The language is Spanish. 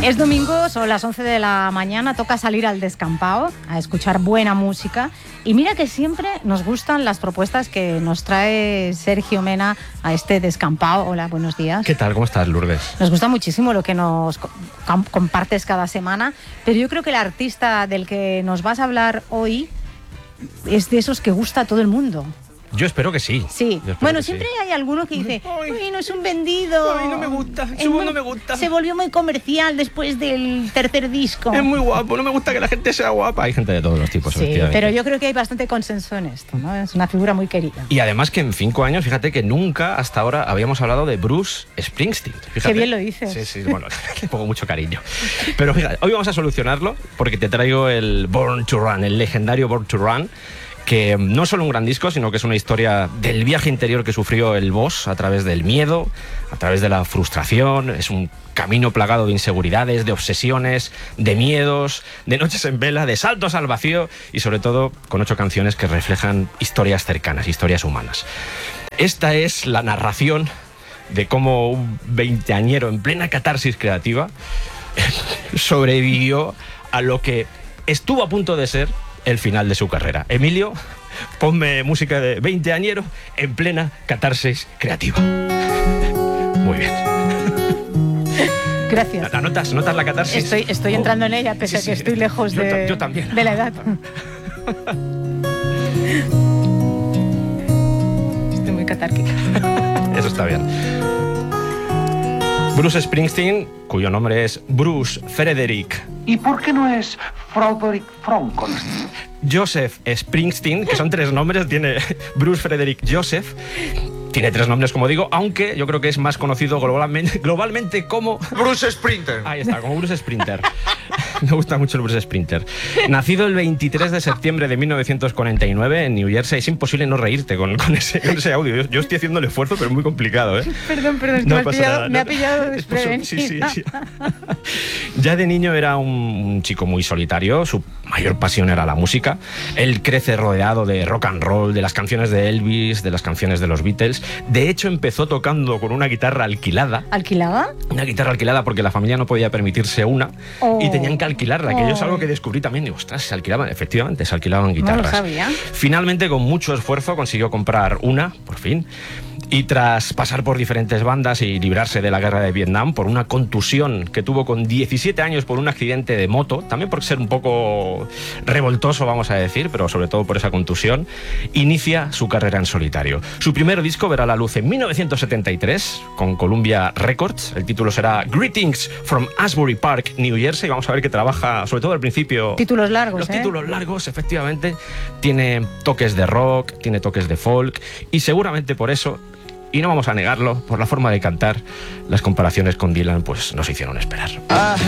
Es domingo, son las 11 de la mañana, toca salir al descampado a escuchar buena música. Y mira que siempre nos gustan las propuestas que nos trae Sergio Mena a este descampado. Hola, buenos días. ¿Qué tal? ¿Cómo estás, Lourdes? Nos gusta muchísimo lo que nos compartes cada semana, pero yo creo que el artista del que nos vas a hablar hoy es de esos que gusta a todo el mundo. Yo espero que sí. Sí. Bueno, siempre hay alguno que dice, uy, no es un vendido. Ay, no me gusta, su voz no me gusta. Se volvió muy comercial después del tercer disco. Es muy guapo, no me gusta que la gente sea guapa. Hay gente de todos los tipos, sí, pero yo creo que hay bastante consenso en esto, ¿no? Es una figura muy querida. Y además que en 5 años, fíjate que nunca hasta ahora habíamos hablado de Bruce Springsteen. Fíjate. Qué bien lo dices. Sí, sí, bueno, le pongo mucho cariño. Pero fíjate, hoy vamos a solucionarlo porque te traigo el Born to Run, el legendario Born to Run, que no es solo un gran disco, sino que es una historia del viaje interior que sufrió el boss a través del miedo, a través de la frustración. Es un camino plagado de inseguridades, de obsesiones, de miedos, de noches en vela, de saltos al vacío y sobre todo con 8 canciones que reflejan historias cercanas, historias humanas. Esta es la narración de cómo un veinteañero en plena catarsis creativa sobrevivió a lo que estuvo a punto de ser el final de su carrera. Emilio, ponme música de veinteañero en plena catarsis creativa. Muy bien. Gracias. ¿Notas la catarsis? Estoy entrando en ella, pese a que estoy lejos yo también. De la edad. Estoy muy catárquica. Eso está bien. Bruce Springsteen, cuyo nombre es Bruce Frederick. ¿Y por qué no es Frederick Frankenstein? Joseph Springsteen, que son 3 nombres, tiene Bruce Frederick Joseph. Tiene 3 nombres, como digo, aunque yo creo que es más conocido globalmente como... Bruce Sprinter. Ahí está, como Bruce Sprinter. Me gusta mucho el Bruce Sprinter. Nacido el 23 de septiembre de 1949 en New Jersey. Es imposible no reírte con ese audio. Yo estoy haciendo el esfuerzo, pero es muy complicado, ¿eh? Perdón, no pasa nada. Me ha pillado desprevenida. Sí. Ya de niño era un chico muy solitario. Su mayor pasión era la música. Él crece rodeado de rock and roll, de las canciones de Elvis, de las canciones de los Beatles. De hecho, empezó tocando con una guitarra alquilada. ¿Alquilada? Una guitarra alquilada porque la familia no podía permitirse una y tenían que alquilarla, que yo es algo que descubrí también. Digo, ostras, se alquilaban, efectivamente, se alquilaban guitarras. No lo sabía. Finalmente, con mucho esfuerzo, consiguió comprar una, por fin. Y tras pasar por diferentes bandas y librarse de la guerra de Vietnam por una contusión que tuvo con 17 años por un accidente de moto, también por ser un poco revoltoso, vamos a decir, pero sobre todo por esa contusión, inicia su carrera en solitario. Su primer disco verá la luz en 1973 con Columbia Records. El título será Greetings from Asbury Park, New Jersey. Vamos a ver que trabaja, sobre todo al principio... Títulos largos, Los títulos largos, efectivamente. Tiene toques de rock, tiene toques de folk y seguramente por eso... Y no vamos a negarlo, por la forma de cantar, las comparaciones con Dylan pues nos hicieron esperar.